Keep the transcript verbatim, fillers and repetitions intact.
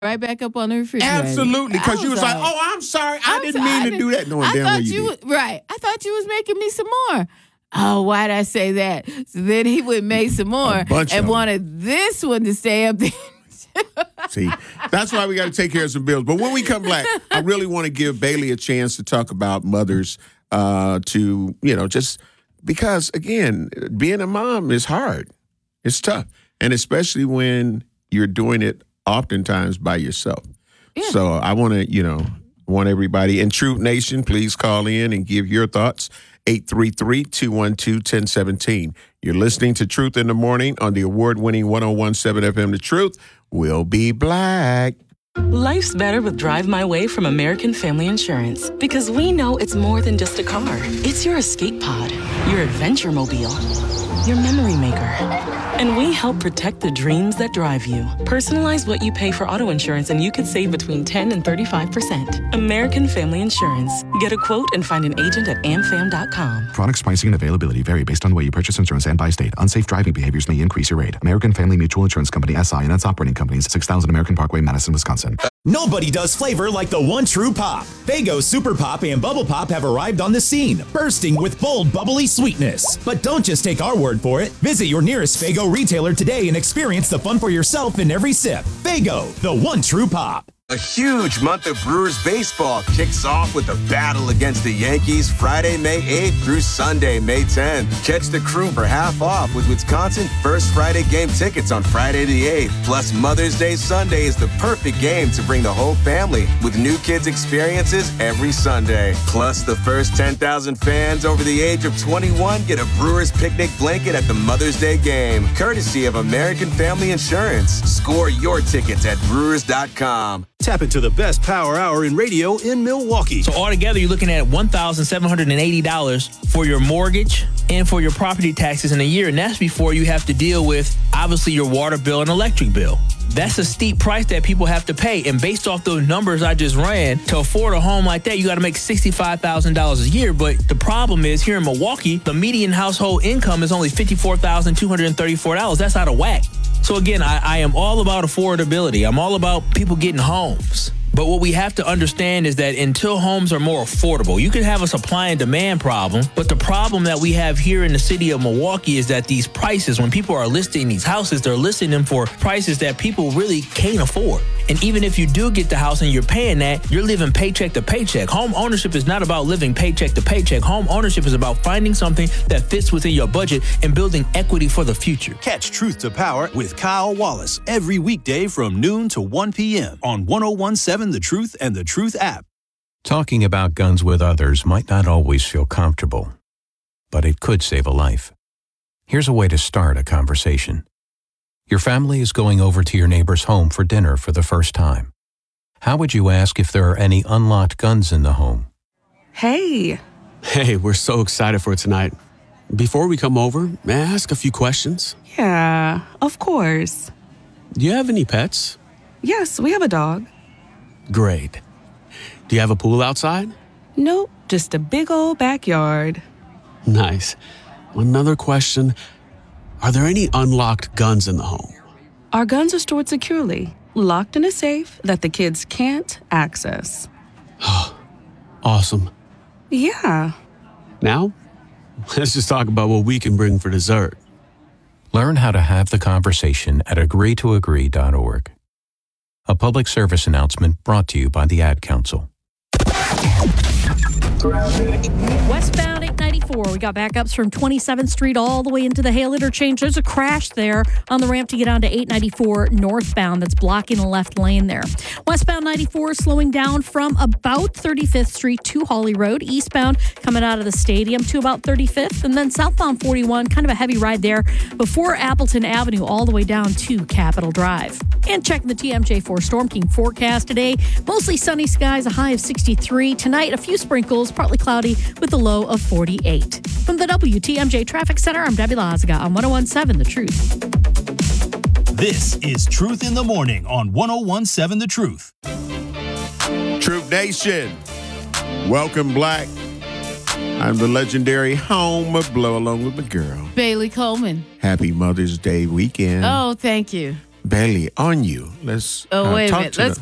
right back up on the refrigerator. Absolutely, because you was like, like, "Oh, I'm sorry, I I'm didn't sorry, mean I to didn't, do that." Knowing I damn thought well you, you did. was, right. I thought you was making me some more. Oh, why'd I say that? So then he would make some more and wanted this one to stay up there. See, that's why we got to take care of some bills. But when we come back, I really want to give Bailey a chance to talk about mothers. Uh, to you know, just because again, being a mom is hard. It's tough, and especially when you're doing it oftentimes by yourself. Yeah. So I want to, you know, want everybody in Truth Nation, please call in and give your thoughts. eight three three, two one two, one zero one seven. You're listening to Truth in the Morning on the award-winning one oh one point seven F M. The Truth will be black. Life's better with Drive My Way from American Family Insurance because we know it's more than just a car. It's your escape pod, your adventure mobile, your memory maker. And we help protect the dreams that drive you. Personalize what you pay for auto insurance and you could save between ten and thirty-five percent. American Family Insurance. Get a quote and find an agent at am fam dot com. Products, pricing, and availability vary based on the way you purchase insurance and by state. Unsafe driving behaviors may increase your rate. American Family Mutual Insurance Company, S I and its operating companies, six thousand American Parkway, Madison, Wisconsin. Nobody does flavor like the one true pop. Faygo Super Pop and Bubble Pop have arrived on the scene, bursting with bold, bubbly sweetness. But don't just take our word for it. Visit your nearest Faygo retailer today and experience the fun for yourself in every sip. Faygo, the one true pop. A huge month of Brewers baseball kicks off with a battle against the Yankees Friday, May eighth through Sunday, May tenth. Catch the crew for half off with Wisconsin First Friday game tickets on Friday the eighth. Plus, Mother's Day Sunday is the perfect game to bring the whole family with new kids experiences every Sunday. Plus, the first ten thousand fans over the age of twenty-one get a Brewers picnic blanket at the Mother's Day game, courtesy of American Family Insurance. Score your tickets at brewers dot com. Tap into the best power hour in radio in Milwaukee. So altogether, you're looking at one thousand seven hundred eighty dollars for your mortgage and for your property taxes in a year. And that's before you have to deal with, obviously, your water bill and electric bill. That's a steep price that people have to pay. And based off those numbers I just ran, to afford a home like that, you got to make sixty-five thousand dollars a year. But the problem is here in Milwaukee, the median household income is only fifty-four thousand two hundred thirty-four dollars. That's out of whack. So again, I, I am all about affordability. I'm all about people getting homes. But what we have to understand is that until homes are more affordable, you can have a supply and demand problem. But the problem that we have here in the city of Milwaukee is that these prices, when people are listing these houses, they're listing them for prices that people really can't afford. And even if you do get the house and you're paying that, you're living paycheck to paycheck. Home ownership is not about living paycheck to paycheck. Home ownership is about finding something that fits within your budget and building equity for the future. Catch Truth to Power with Kyle Wallace every weekday from noon to one p.m. on one oh one point seven The Truth and The Truth app. Talking about guns with others might not always feel comfortable, but it could save a life. Here's a way to start a conversation. Your family is going over to your neighbor's home for dinner for the first time. How would you ask if there are any unlocked guns in the home? Hey. Hey, we're so excited for tonight. Before we come over, may I ask a few questions? Yeah, of course. Do you have any pets? Yes, we have a dog. Great. Do you have a pool outside? Nope, just a big old backyard. Nice. Another question. Are there any unlocked guns in the home? Our guns are stored securely, locked in a safe that the kids can't access. Awesome. Yeah. Now, let's just talk about what we can bring for dessert. Learn how to have the conversation at agree to agree dot org. A public service announcement brought to you by the Ad Council. Westbound eight ninety-four, we got backups from twenty-seventh Street all the way into the Hale Interchange. There's a crash there on the ramp to get onto eight ninety-four northbound that's blocking the left lane there. Westbound ninety-four slowing down from about thirty-fifth Street to Hawley Road. Eastbound coming out of the stadium to about thirty-fifth. And then southbound forty-one, kind of a heavy ride there before Appleton Avenue all the way down to Capitol Drive. And checking the T M J four Storm King forecast today. Mostly sunny skies, a high of sixty-three. Tonight, a few sprinkles, partly cloudy with a low of forty-eight. From the W T M J Traffic Center, I'm Debbie Lazaga on one oh one point seven The Truth. This is Truth in the Morning on one oh one point seven The Truth. Truth Nation, welcome Black. I'm the legendary home of Blow Along with my girl, Bailey Coleman. Happy Mother's Day weekend. Oh, thank you. Bailey, on you. Let's Oh, uh, wait a talk minute. to Let's the-